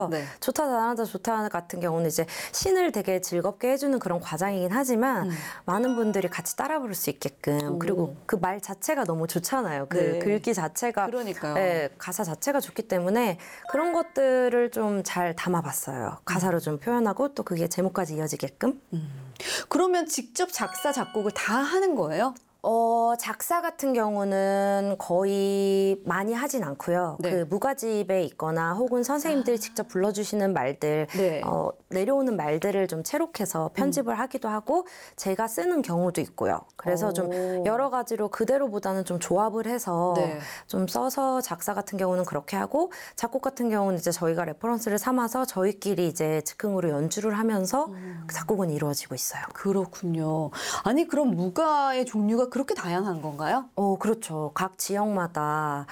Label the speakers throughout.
Speaker 1: 네.
Speaker 2: 좋다 잘한다 좋다 같은 경우는 이제 신을 되게 즐겁게 해주는 그런 과장이긴 하지만 많은 분들이 같이 따라 부를 수 있게끔 그리고 그 말 자체가 너무 좋잖아요. 그
Speaker 1: 네.
Speaker 2: 글귀 자체가
Speaker 1: 그러니까요.
Speaker 2: 예, 가사 자체가 좋기 때문에 그런 것들을 좀 잘 담아봤어요. 가사로 좀 표현하고 또 그게 제목까지 이어지게끔.
Speaker 1: 그러면 직접 작사, 작곡을 다 하는 거예요?
Speaker 2: 작사 같은 경우는 거의 많이 하진 않고요.
Speaker 1: 네.
Speaker 2: 그 무가집에 있거나 혹은 선생님들이 직접 불러주시는 말들,
Speaker 1: 네.
Speaker 2: 내려오는 말들을 좀 채록해서 편집을 하기도 하고 제가 쓰는 경우도 있고요. 그래서 좀 여러 가지로 그대로보다는 좀 조합을 해서
Speaker 1: 네.
Speaker 2: 좀 써서 작사 같은 경우는 그렇게 하고 작곡 같은 경우는 이제 저희가 레퍼런스를 삼아서 저희끼리 이제 즉흥으로 연주를 하면서 작곡은 이루어지고 있어요.
Speaker 1: 그렇군요. 아니, 그럼 무가의 종류가 그렇게 다양한 건가요?
Speaker 2: 그렇죠. 각 지역마다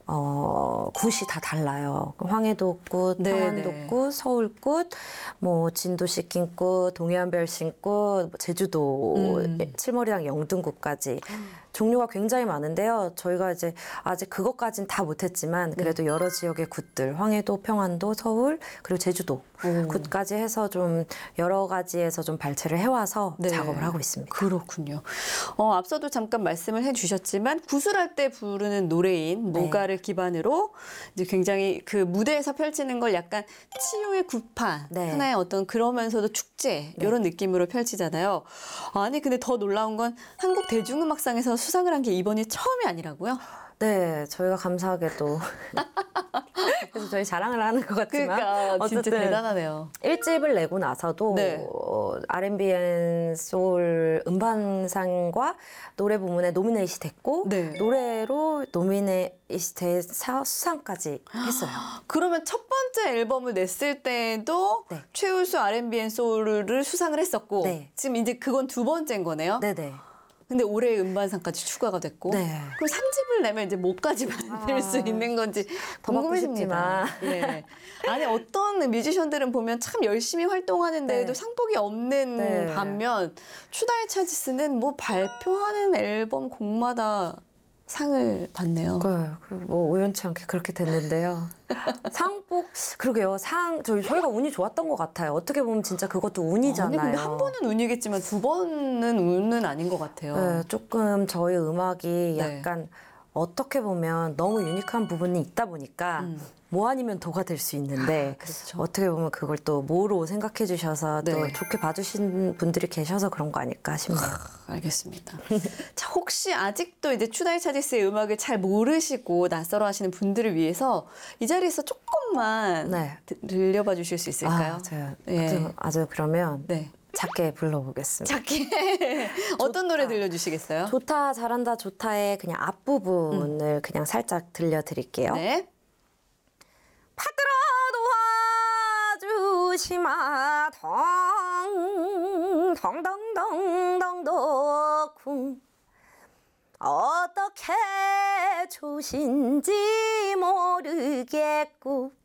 Speaker 2: 굿이 다 달라요. 황해도굿,
Speaker 1: 네,
Speaker 2: 평안도굿, 서울굿, 뭐 진도 시킨굿, 동해안별 신굿, 제주도 칠머리당 영등굿까지 종류가 굉장히 많은데요. 저희가 이제 아직 그것까진 다 못했지만 그래도 여러 지역의 굿들, 황해도, 평안도, 서울 그리고 제주도 굿까지 해서 좀 여러 가지에서 좀 발췌를 해와서
Speaker 1: 네.
Speaker 2: 작업을 하고 있습니다.
Speaker 1: 그렇군요. 앞서도 잠깐 말씀을 해주셨지만 구술할 때 부르는 노래인 무가를 기반으로 이제 굉장히 그 무대에서 펼치는 걸 약간 치유의 굿판
Speaker 2: 네.
Speaker 1: 하나의 어떤 그러면서도 축제 이런 느낌으로 펼치잖아요. 아니 근데 더 놀라운 건 한국 대중음악상에서 수상을 한 게 이번이 처음이 아니라고요?
Speaker 2: 네, 저희가 감사하게도 그래서 저희 자랑을 하는 것 같지만
Speaker 1: 그러니까 진짜
Speaker 2: 어쨌든
Speaker 1: 대단하네요.
Speaker 2: 1집을 내고 나서도
Speaker 1: 네.
Speaker 2: R&B 앤 소울 음반상과 노래 부문에 노미네이트 됐고
Speaker 1: 네.
Speaker 2: 노래로 노미네이트 돼서 수상까지 했어요.
Speaker 1: 그러면 첫 번째 앨범을 냈을 때도
Speaker 2: 네.
Speaker 1: 최우수 R&B 앤 소울을 수상을 했었고
Speaker 2: 네.
Speaker 1: 지금 이제 그건 두 번째인 거네요.
Speaker 2: 네네.
Speaker 1: 근데 올해 음반상까지 추가가 됐고
Speaker 2: 네.
Speaker 1: 그럼 3집을 내면 이제 뭐까지 만들 수 있는 건지
Speaker 2: 더 받고
Speaker 1: 궁금해집니다. 네. 아니 어떤 뮤지션들은 보면 참 열심히 활동하는데도
Speaker 2: 네.
Speaker 1: 상복이 없는
Speaker 2: 네.
Speaker 1: 반면 추다의 차지스는 뭐 발표하는 앨범 곡마다 상을 받네요.
Speaker 2: 뭐 우연치 않게 그렇게 됐는데요. 상복 그러게요. 저희가 운이 좋았던 것 같아요. 어떻게 보면 진짜 그것도 운이잖아요.
Speaker 1: 아니 근데 한 번은 운이겠지만 두 번은 운은 아닌 것 같아요.
Speaker 2: 네, 조금 저희 음악이
Speaker 1: 네.
Speaker 2: 약간 어떻게 보면 너무 유니크한 부분이 있다 보니까 뭐 아니면 도가 될 수 있는데
Speaker 1: 그렇죠.
Speaker 2: 어떻게 보면 그걸 또 뭐로 생각해 주셔서 또
Speaker 1: 네.
Speaker 2: 좋게 봐주신 분들이 계셔서 그런 거 아닐까 싶네요.
Speaker 1: 알겠습니다. 자, 혹시 아직도 이제 추다이 차지스의 음악을 잘 모르시고 낯설어 하시는 분들을 위해서 이 자리에서 조금만
Speaker 2: 네.
Speaker 1: 들려봐 주실 수 있을까요?
Speaker 2: 제가
Speaker 1: 예.
Speaker 2: 아주 그러면
Speaker 1: 네.
Speaker 2: 작게 불러보겠습니다.
Speaker 1: 작게 어떤 노래 들려주시겠어요?
Speaker 2: 좋다 잘한다 좋다의 그냥 앞부분을 그냥 살짝 들려드릴게요.
Speaker 1: 네.
Speaker 2: 파들어 도와주시마 덩덩덩덩덩덩 어떻게 좋으신지 모르겠고